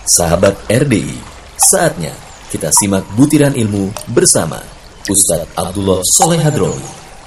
Sahabat RDI, saatnya kita simak butiran ilmu bersama Ustadz Abdullah Soleh Hadrowi.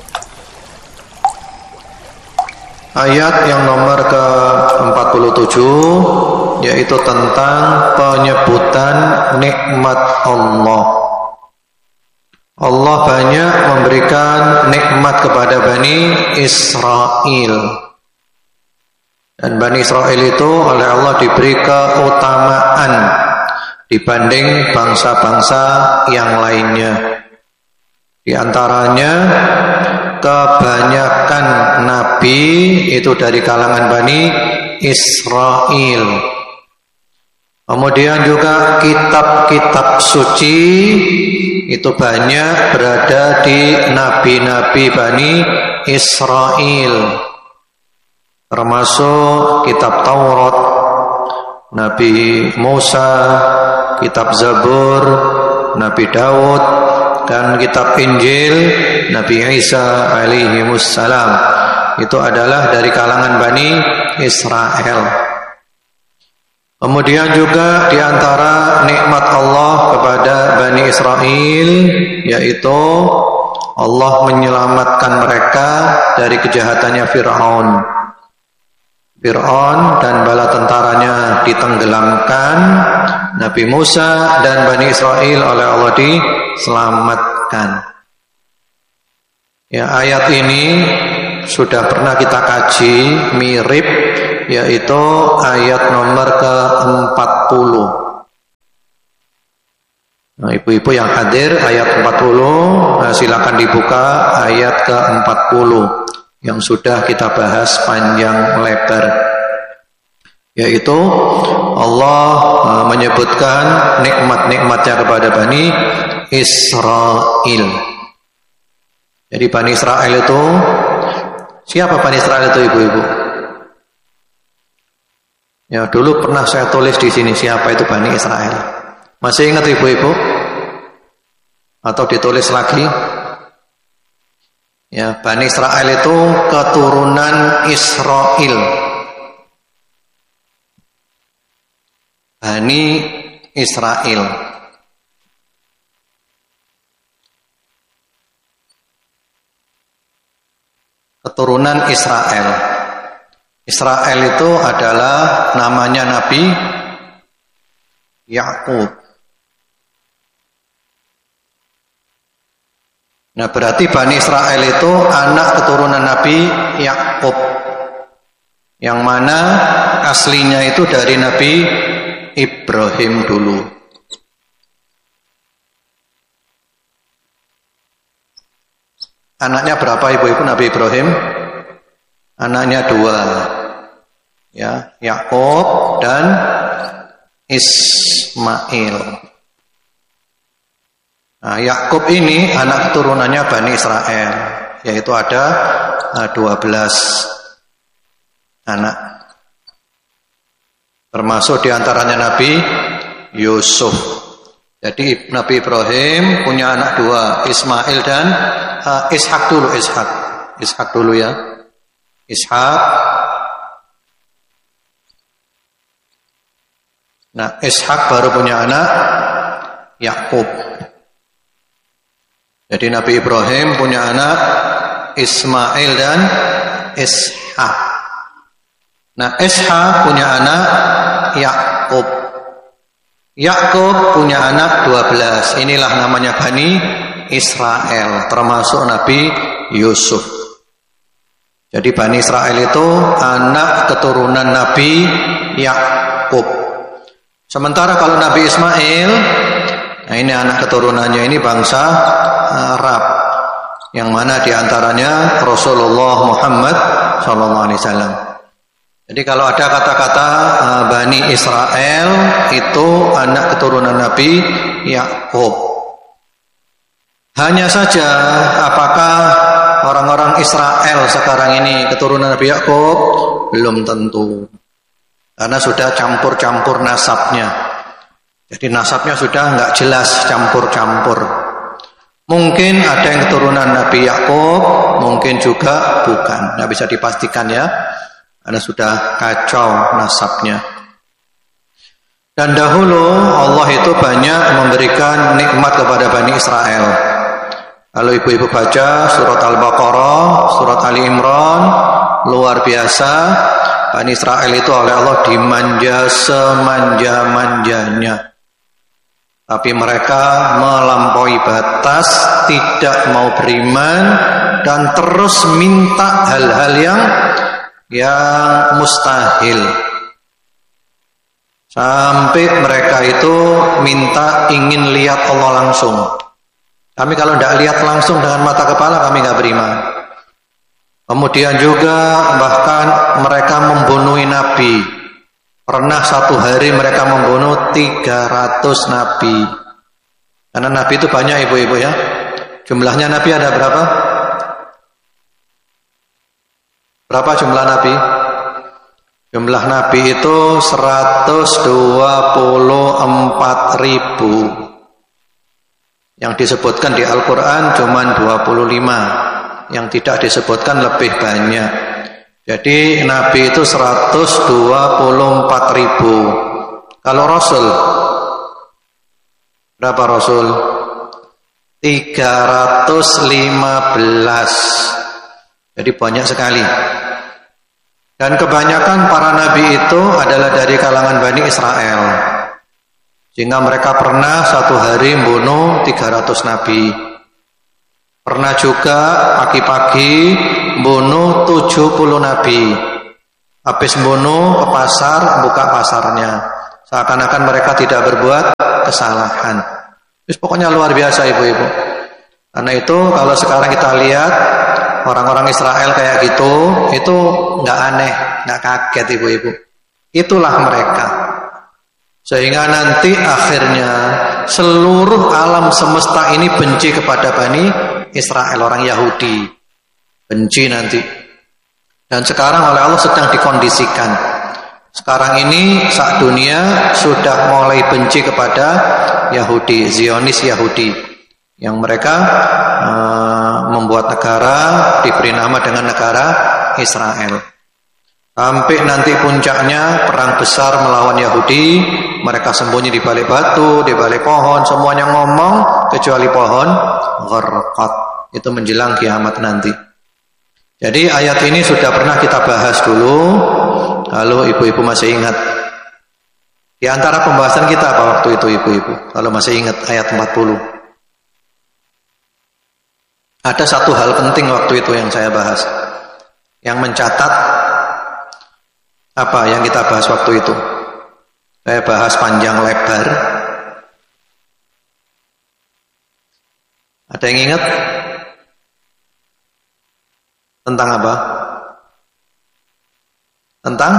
Ayat yang nomor ke-47 yaitu tentang penyebutan nikmat Allah. Allah banyak memberikan nikmat kepada Bani Israel. Dan Bani Israel itu oleh Allah diberi keutamaan dibanding bangsa-bangsa yang lainnya. Di antaranya kebanyakan nabi itu dari kalangan Bani Israel. Kemudian juga kitab-kitab suci itu banyak berada di nabi-nabi Bani Israel. Termasuk kitab Taurat, Nabi Musa, kitab Zabur, Nabi Daud, dan kitab Injil Nabi Isa alaihimussalam. Itu adalah dari kalangan Bani Israel. Kemudian juga di antara nikmat Allah kepada Bani Israel yaitu Allah menyelamatkan mereka dari kejahatannya Fir'aun. Fir'aun dan bala tentaranya ditenggelamkan, Nabi Musa dan Bani Israel oleh Allah diselamatkan. Ya, ayat ini sudah pernah kita kaji mirip, yaitu ayat nomor ke-40. Nah, ibu-ibu yang hadir ayat 40, silakan dibuka ayat ke-40 yang sudah kita bahas panjang lebar, yaitu Allah menyebutkan nikmat-nikmatnya kepada Bani Israel. Jadi Bani Israel itu, siapa Bani Israel itu ibu-ibu? Ya, dulu pernah saya tulis di sini siapa itu Bani Israel. Masih ingat ibu-ibu? Atau ditulis lagi? Ya, Bani Israel itu keturunan Israel. Bani Israel. Keturunan Israel. Israel itu adalah namanya Nabi Yakub. Nah, berarti Bani Israel itu anak keturunan Nabi Yakub, yang mana aslinya itu dari Nabi Ibrahim dulu. Anaknya berapa ibu-ibu Nabi Ibrahim? Anaknya 2, ya, Yakub dan Ismail. Nah, Yakub ini anak keturunannya Bani Israel, yaitu ada 12 anak. Termasuk diantaranya Nabi Yusuf. Jadi Nabi Ibrahim punya anak 2, Ismail dan Ishak dulu, Ishak dulu ya. Ishak. Nah, Ishak baru punya anak Yakub. Jadi Nabi Ibrahim punya anak Ismail dan Ishak. Nah, Ishak punya anak Yakub. Yakub punya anak 12. Inilah namanya Bani Israel, termasuk Nabi Yusuf. Jadi Bani Israel itu anak keturunan Nabi Yakub. Sementara kalau Nabi Ismail, nah ini anak keturunannya ini bangsa Arab, yang mana diantaranya Rasulullah Muhammad SAW. Jadi kalau ada kata-kata Bani Israel itu anak keturunan Nabi Yakub. Hanya saja apakah orang-orang Israel sekarang ini keturunan Nabi Yakub? Belum tentu, karena sudah campur-campur nasabnya. Jadi nasabnya sudah nggak jelas, campur-campur. Mungkin ada yang keturunan Nabi Yakub, mungkin juga bukan. Nggak bisa dipastikan ya, karena sudah kacau nasabnya. Dan dahulu Allah itu banyak memberikan nikmat kepada Bani Israel. Kalau ibu-ibu baca surat Al-Baqarah, surat Ali Imran, luar biasa. Bani Israel itu oleh Allah dimanja semanja-manjanya. Tapi mereka melampaui batas, tidak mau beriman, dan terus minta hal-hal yang mustahil. Sampai mereka itu minta ingin lihat Allah langsung. Kami kalau tidak lihat langsung dengan mata kepala, kami nggak beriman. Kemudian juga bahkan mereka membunuh Nabi. Pernah satu hari mereka membunuh 300 Nabi. Karena Nabi itu banyak ibu-ibu ya. Jumlahnya Nabi ada berapa? Berapa jumlah Nabi? Jumlah Nabi itu 124.000. Yang disebutkan di Al-Quran cuma 25. Yang tidak disebutkan lebih banyak. Jadi Nabi itu 124.000. Kalau Rasul, berapa Rasul? 315. Jadi banyak sekali. Dan kebanyakan para nabi itu adalah dari kalangan Bani Israel. Sehingga mereka pernah satu hari membunuh 300 nabi. Pernah juga pagi-pagi bunuh 70 nabi. Habis bunuh ke pasar, buka pasarnya. Seakan-akan mereka tidak berbuat kesalahan. Terus pokoknya luar biasa ibu-ibu. Karena itu kalau sekarang kita lihat orang-orang Israel kayak gitu, itu nggak aneh, nggak kaget ibu-ibu. Itulah mereka. Sehingga nanti akhirnya seluruh alam semesta ini benci kepada Bani Israel, orang Yahudi. Benci nanti. Dan sekarang oleh Allah sedang dikondisikan. Sekarang ini saat dunia sudah mulai benci kepada Yahudi, Zionis Yahudi. Yang mereka membuat negara diberi nama dengan negara Israel. Sampai nanti puncaknya perang besar melawan Yahudi, mereka sembunyi di balik batu, di balik pohon, semuanya ngomong kecuali pohon gharqad. Itu menjelang kiamat nanti. Jadi ayat ini sudah pernah kita bahas dulu, kalau ibu-ibu masih ingat. Di antara pembahasan kita apa waktu itu ibu-ibu? Kalau masih ingat ayat 40. Ada satu hal penting waktu itu yang saya bahas. Yang mencatat apa yang kita bahas waktu itu. Saya bahas panjang lebar. Ada yang ingat? Tentang apa? Tentang?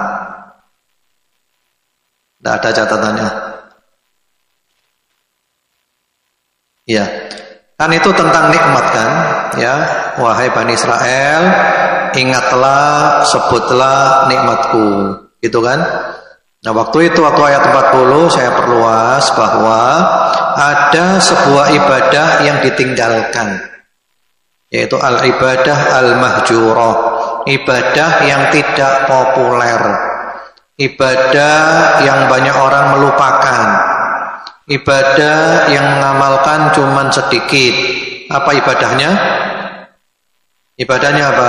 Tidak ada catatannya. Iya. Kan itu tentang nikmat kan, ya. Wahai Bani Israel, ingatlah, sebutlah nikmatku, gitu kan. Nah waktu itu, waktu ayat 40 saya perluas bahwa ada sebuah ibadah yang ditinggalkan, yaitu al-ibadah al-mahjurah, ibadah yang tidak populer, ibadah yang banyak orang melupakan, ibadah yang mengamalkan cuman sedikit. Apa ibadahnya? Ibadahnya apa?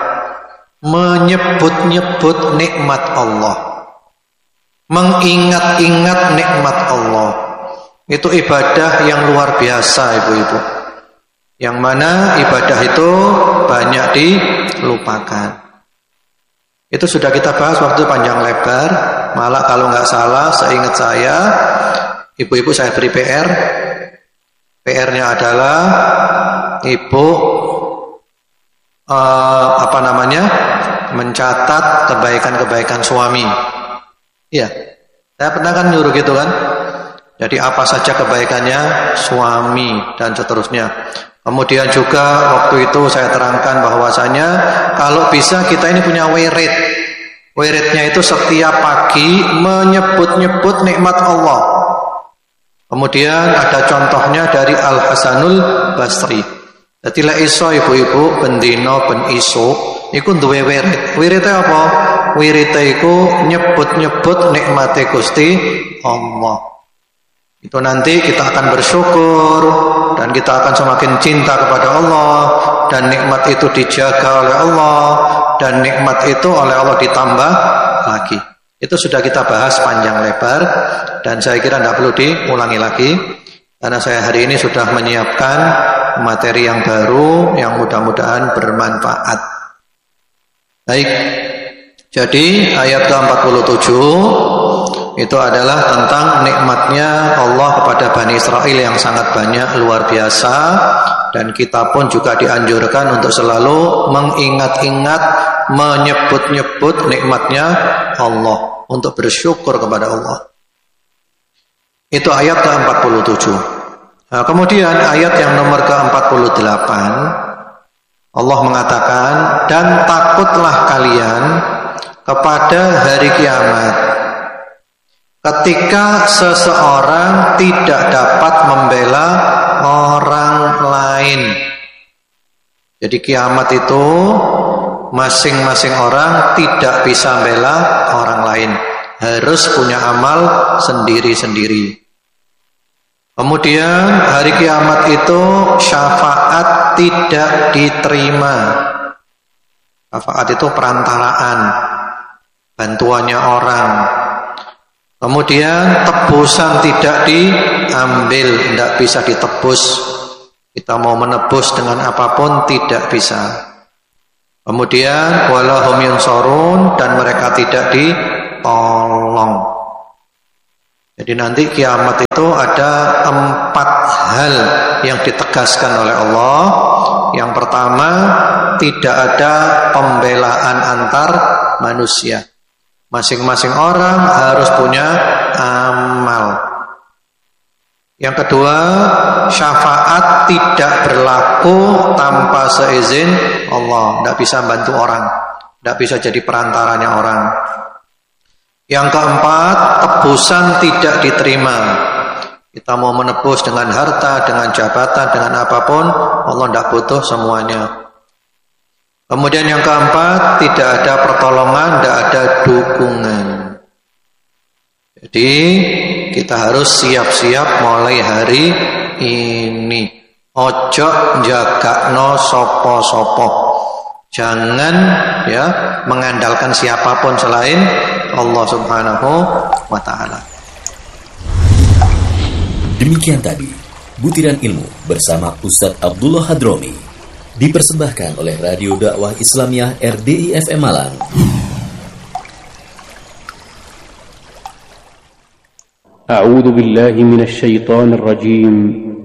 Menyebut-nyebut nikmat Allah, mengingat-ingat nikmat Allah. Itu ibadah yang luar biasa ibu-ibu. Yang mana ibadah itu banyak dilupakan. Itu sudah kita bahas waktu panjang lebar. Malah kalau nggak salah, seingat saya, ibu-ibu saya beri PR. PR-nya adalah ibu mencatat kebaikan-kebaikan suami. Iya, saya pernah kan nyuruh gitu kan. Jadi apa saja kebaikannya suami dan seterusnya. Kemudian juga waktu itu saya terangkan bahwasanya kalau bisa kita ini punya wirid. Wiridnya itu setiap pagi menyebut-nyebut nikmat Allah. Kemudian ada contohnya dari Al-Hasanul Basri. Jadi lek iso ibu-ibu bendino ben iso iku duwe wirid. Wiridnya apa? wirite iku nyebut-nyebut nikmate Gusti Allah. Itu nanti kita akan bersyukur dan kita akan semakin cinta kepada Allah, dan nikmat itu dijaga oleh Allah, dan nikmat itu oleh Allah ditambah lagi. Itu sudah kita bahas panjang lebar dan saya kira tidak perlu diulangi lagi, karena saya hari ini sudah menyiapkan materi yang baru yang mudah-mudahan bermanfaat. Baik, jadi ayat ke-47 itu adalah tentang nikmatnya Allah kepada Bani Israel yang sangat banyak, luar biasa. Dan kita pun juga dianjurkan untuk selalu mengingat-ingat, menyebut-nyebut nikmatnya Allah, untuk bersyukur kepada Allah. Itu ayat ke-47. Nah, kemudian ayat yang nomor ke-48, Allah mengatakan, dan takutlah kalian kepada hari kiamat, ketika seseorang tidak dapat membela orang lain. Jadi kiamat itu masing-masing orang tidak bisa membela orang lain, harus punya amal sendiri-sendiri. Kemudian hari kiamat itu syafaat tidak diterima. Syafaat itu perantaraan, bantuannya orang. Kemudian tebusan tidak diambil, tidak bisa ditebus. Kita mau menebus dengan apapun tidak bisa. Kemudian walahum yunsorun, dan mereka tidak ditolong. Jadi nanti kiamat itu ada 4 hal yang ditegaskan oleh Allah. Yang pertama, tidak ada pembelaan antar manusia. Masing-masing orang harus punya amal. Yang kedua, syafaat tidak berlaku tanpa seizin Allah. Tidak bisa bantu orang, tidak bisa jadi perantaranya orang. Yang keempat, tebusan tidak diterima. Kita mau menebus dengan harta, dengan jabatan, dengan apapun, Allah tidak butuh semuanya. Kemudian yang keempat, tidak ada pertolongan, tidak ada dukungan. Jadi kita harus siap-siap mulai hari ini. Ojo jagakno sopo-sopo. Jangan ya mengandalkan siapapun selain Allah Subhanahu wa taala. Demikian tadi butiran ilmu bersama Ustadz Abdullah Hadromi, dipersembahkan oleh Radio Dakwah Islamiyah RDI FM Malang. A'udzu billahi minasy syaithanir rajim.